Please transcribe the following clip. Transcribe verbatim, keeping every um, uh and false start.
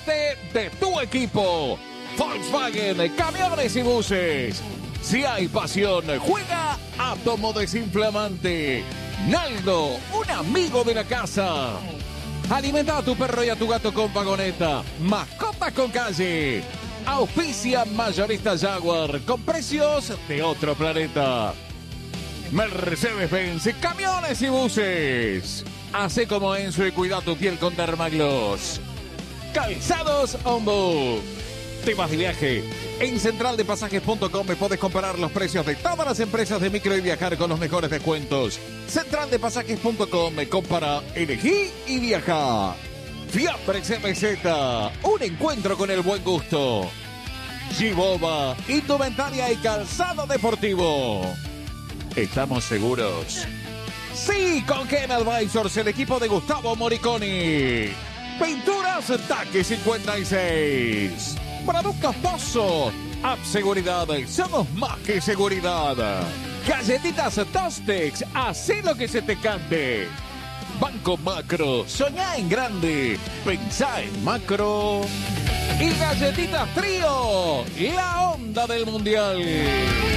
parte de tu equipo. Volkswagen, camiones y buses. Si hay pasión, juega Átomo Desinflamante. Naldo, un amigo de la casa. Alimenta a tu perro y a tu gato con vagoneta. Mascotas con calle. Auspicia Mayorista Jaguar con precios de otro planeta. Mercedes-Benz, camiones y buses. Hace como Enzo y cuida tu piel con Dermagloss. Calzados Ombu. ¿Te vas de viaje? En central de pasajes punto com me puedes comparar los precios de todas las empresas de micro y viajar con los mejores descuentos. central de pasajes punto com me compara, elegí y viaja. Fiambre C M Z, un encuentro con el buen gusto. Giboba, indumentaria y calzado deportivo. ¿Estamos seguros? Sí, con Ken Advisors, el equipo de Gustavo Moriconi. Pinturas Taque cincuenta y seis. Productos Pozo. App Seguridad, somos más que seguridad. Galletitas Tostex, hacé lo que se te cante. Banco Macro, soñá en grande, pensá en macro. Y Galletitas Trío, la onda del mundial.